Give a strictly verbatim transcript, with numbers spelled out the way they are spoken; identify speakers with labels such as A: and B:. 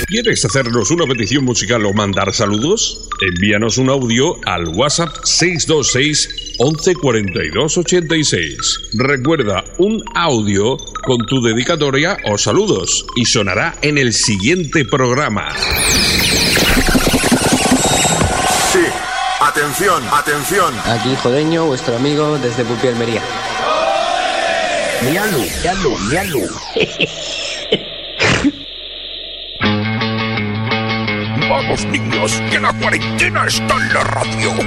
A: ¿Quieres hacernos una petición musical o mandar saludos? Envíanos un audio al WhatsApp seis dos seis, once cuarenta y dos ochenta y seis. Recuerda, un audio con tu dedicatoria o saludos y sonará en el siguiente programa.
B: Sí, atención, atención.
C: Aquí Jodeño, vuestro amigo desde Pupi, Almería.
D: Miradlo, miradlo, miradlo.
E: Vamos, niños, que la cuarentena está en la radio.